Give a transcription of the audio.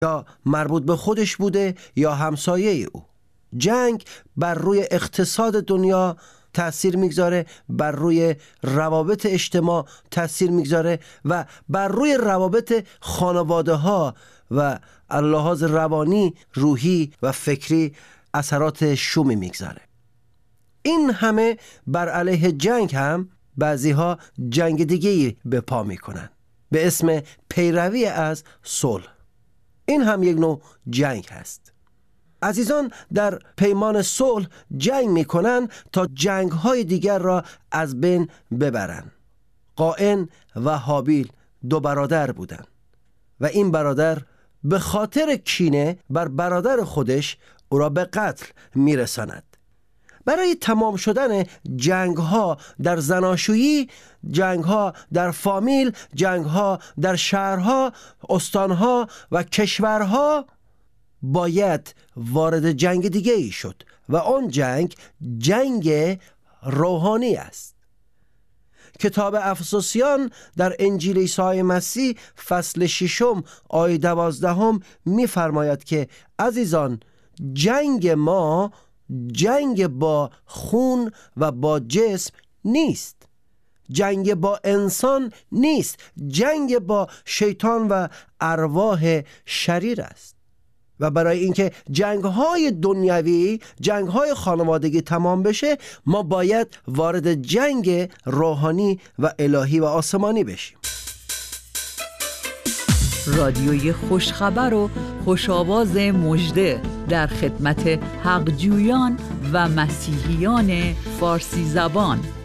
یا مربوط به خودش بوده یا همسایه او. جنگ بر روی اقتصاد دنیا تأثیر میگذاره، بر روی روابط اجتماع تأثیر میگذاره و بر روی روابط خانواده ها و لحاظ روانی، روحی و فکری اثرات شومی میگذاره. این همه بر علیه جنگ هم بعضی ها جنگ دیگه‌ای به پا میکنن به اسم پیروی از صلح. این هم یک نوع جنگ هست. عزیزان در پیمان صلح جنگ میکنن تا جنگ های دیگر را از بین ببرن. قائن و هابیل 2 برادر بودند و این برادر به خاطر کینه بر برادر خودش او را به قتل میرساند. برای تمام شدن جنگ ها در زناشویی، جنگ ها در فامیل، جنگ ها در شهرها، استانها و کشورها باید وارد جنگ دیگه ای شد و آن جنگ روحانی است. کتاب افسوسیان در انجیل عیسی مسیح فصل 6 آیه 12 می‌فرماید که عزیزان، جنگ ما جنگ با خون و با جسم نیست، جنگ با انسان نیست، جنگ با شیطان و ارواح شریر است. و برای اینکه جنگ‌های دنیوی، جنگ‌های خانوادگی تمام بشه، ما باید وارد جنگ روحانی و الهی و آسمانی بشیم. رادیوی خوشخبر و خوشاواز مژده در خدمت حقجویان و مسیحیان فارسی زبان.